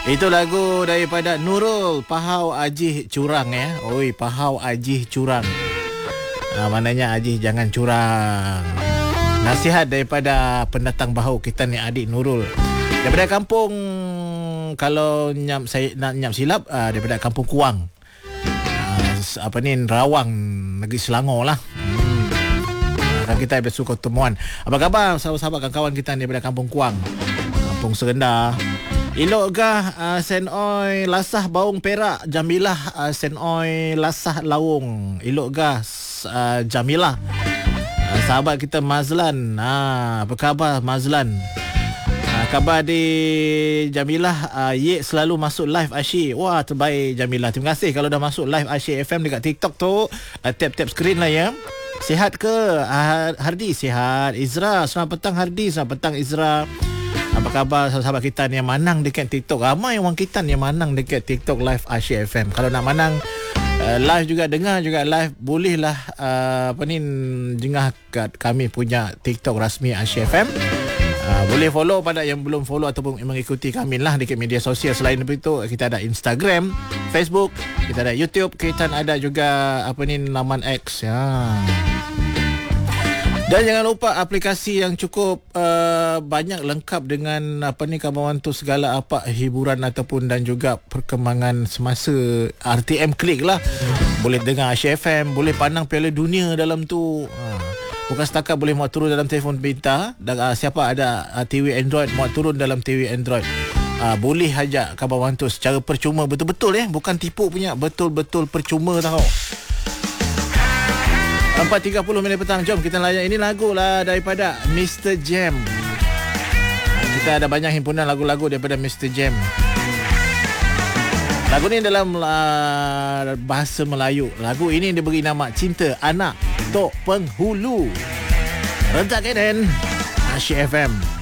Itu lagu daripada Nurul, Pahau Ajih Curang ya. Oi, Pahau Ajih Curang. Maknanya Ajih jangan curang. Nasihat daripada pendatang bahu kita ni, adik Nurul. Daripada kampung, kalau saya nak nyam silap, daripada kampung Kuang. Rawang, negeri Selangor lah. Kita bersuka temuan. Apa khabar sahabat-sahabat kawan kita daripada kampung Kuang, kampung Serendar? Elok gah senoi lasah baung Perak, Jamilah senoi lasah Lawung. Elok gah Jamilah. Sahabat kita Mazlan. Apa khabar Mazlan? Khabar di Jamilah, Ye selalu masuk live Asyik. Wah, terbaik Jamilah. Terima kasih kalau dah masuk live Asyik FM dekat TikTok tu. Tap-tap skrin lah ya. Sihat ke Hardi? Sihat. Izra, selamat petang Hardi. Selamat petang Izra. Apa khabar sahabat kita ni yang manang dekat TikTok? Ramai orang kita yang manang dekat TikTok live Asyik FM. Kalau nak manang live juga, dengar juga live, bolehlah jengah kat kami punya TikTok rasmi Asyik FM. Boleh follow pada yang belum follow ataupun mengikuti kami lah dekat media sosial. Selain itu, kita ada Instagram, Facebook, kita ada YouTube, kita ada juga laman X ya. Dan jangan lupa aplikasi yang cukup banyak lengkap dengan khabar tu segala hiburan ataupun dan juga perkembangan semasa. RTM Klik lah. Boleh dengar Asyik FM, boleh pandang Piala Dunia dalam tu. Bukan setakat boleh muat turun dalam telefon pintar. Dan siapa ada TV Android, muat turun dalam TV Android. Boleh hajak khabar tu secara percuma, betul-betul bukan tipu punya, betul-betul percuma tau. 4.30 minit petang. Jom kita layan. Ini lagu lah daripada Mr. Jam. Kita ada banyak himpunan lagu-lagu daripada Mr. Jam. Lagu ni dalam bahasa Melayu. Lagu ini diberi nama Cinta Anak Tok Penghulu. Rentak Eden Asyik FM.